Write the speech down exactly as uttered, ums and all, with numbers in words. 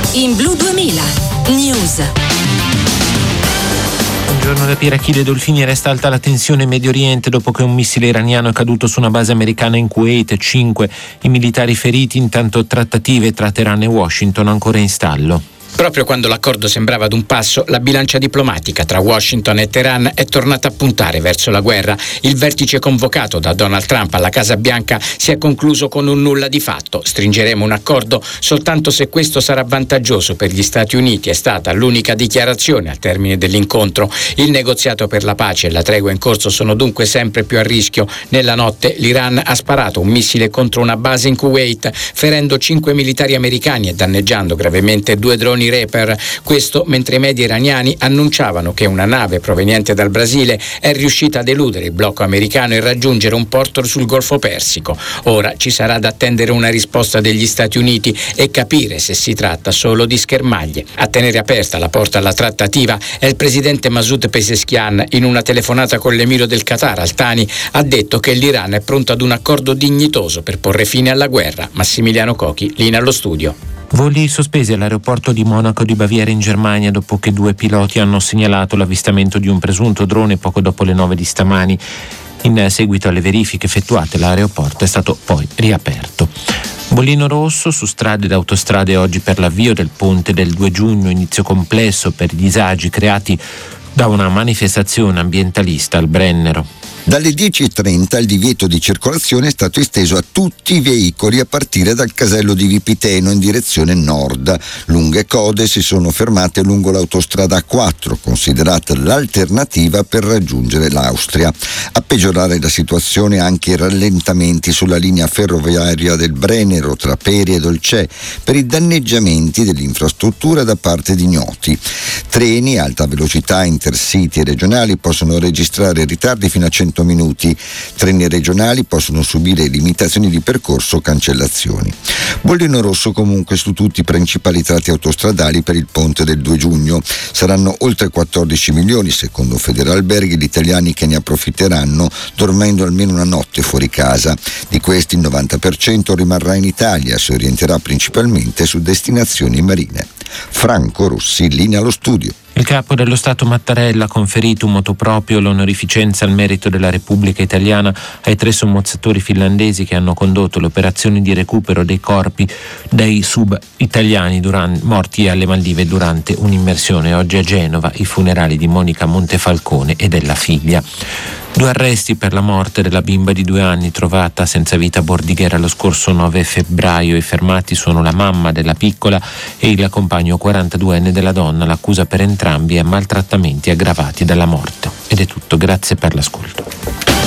in Blu duemila News. Buongiorno da Pirachide Dolfini. Resta alta la tensione in Medio Oriente dopo che un missile iraniano è caduto su una base americana in Kuwait. Cinque i militari feriti, intanto trattative tra Teheran e Washington ancora in stallo. Proprio quando l'accordo sembrava ad un passo, la bilancia diplomatica tra Washington e Teheran è tornata a puntare verso la guerra. Il vertice convocato da Donald Trump alla Casa Bianca si è concluso con un nulla di fatto. Stringeremo un accordo soltanto se questo sarà vantaggioso per gli Stati Uniti, è stata l'unica dichiarazione al termine dell'incontro. Il negoziato per la pace e la tregua in corso sono dunque sempre più a rischio. Nella notte l'Iran ha sparato un missile contro una base in Kuwait, ferendo cinque militari americani e danneggiando gravemente due droni Reaper. Questo mentre i media iraniani annunciavano che una nave proveniente dal Brasile è riuscita ad eludere il blocco americano e raggiungere un porto sul Golfo Persico. Ora ci sarà da attendere una risposta degli Stati Uniti e capire se si tratta solo di schermaglie. A tenere aperta la porta alla trattativa è il presidente Masoud Pezeshkian. In una telefonata con l'emiro del Qatar, Al Thani, ha detto che l'Iran è pronto ad un accordo dignitoso per porre fine alla guerra. Massimiliano Cochi, linea allo studio. Voli sospesi all'aeroporto di Monaco di Baviera in Germania dopo che due piloti hanno segnalato l'avvistamento di un presunto drone poco dopo le nove di stamani. In seguito alle verifiche effettuate, l'aeroporto è stato poi riaperto. Bollino rosso su strade ed autostrade oggi per l'avvio del ponte del due giugno, inizio complesso per i disagi creati da una manifestazione ambientalista al Brennero. Dalle dieci e trenta il divieto di circolazione è stato esteso a tutti i veicoli a partire dal casello di Vipiteno in direzione nord. Lunghe code si sono fermate lungo l'autostrada A quattro, considerata l'alternativa per raggiungere l'Austria. A peggiorare la situazione anche i rallentamenti sulla linea ferroviaria del Brennero tra Peri e Dolcè per i danneggiamenti dell'infrastruttura da parte di ignoti. Treni alta velocità, intercity e regionali possono registrare ritardi fino a cento minuti. Treni regionali possono subire limitazioni di percorso o cancellazioni. Bollino rosso comunque su tutti i principali tratti autostradali per il ponte del due giugno. Saranno oltre quattordici milioni, secondo Federalberghi, gli italiani che ne approfitteranno dormendo almeno una notte fuori casa. Di questi il novanta per cento rimarrà in Italia, si orienterà principalmente su destinazioni marine. Franco Rossi, linea allo studio. Il capo dello Stato Mattarella ha conferito un motu proprio, l'onorificenza al merito della Repubblica Italiana ai tre sommozzatori finlandesi che hanno condotto le operazioni di recupero dei corpi dei sub italiani durante, morti alle Maldive durante un'immersione. Oggi a Genova i funerali di Monica Montefalcone e della figlia. Due arresti per la morte della bimba di due anni trovata senza vita a Bordighera lo scorso nove febbraio. I fermati sono la mamma della piccola e il compagno quarantaduenne della donna. L'accusa per entrambi è maltrattamenti aggravati dalla morte. Ed è tutto, grazie per l'ascolto.